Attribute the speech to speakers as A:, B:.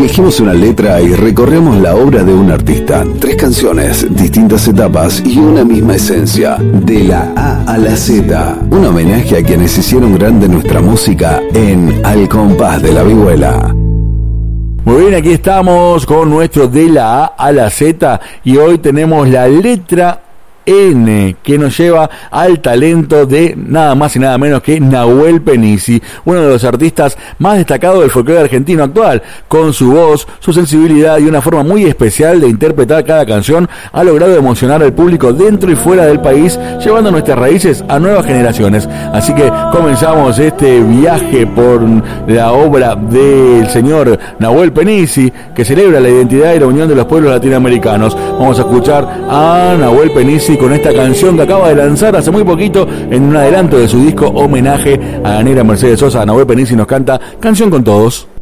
A: Elegimos una letra y recorremos la obra de un artista. 3 canciones, distintas etapas y una misma esencia. De la A a la Z. Un homenaje a quienes hicieron grande nuestra música en Al Compás de la Vihuela.
B: Muy bien, aquí estamos con nuestro De la A a la Z y hoy tenemos la letra N, que nos lleva al talento de nada más y nada menos que Nahuel Penisi, uno de los artistas más destacados del folclore argentino actual. Con su voz, su sensibilidad y una forma muy especial de interpretar cada canción, ha logrado emocionar al público dentro y fuera del país, llevando nuestras raíces a nuevas generaciones. Así que comenzamos este viaje por la obra del señor Nahuel Penisi, que celebra la identidad y la unión de los pueblos latinoamericanos. Vamos a escuchar a Nahuel Penisi con esta canción que acaba de lanzar hace muy poquito en un adelanto de su disco homenaje a la negra Mercedes Sosa. Nahuel Penisi nos canta Canción con Todos.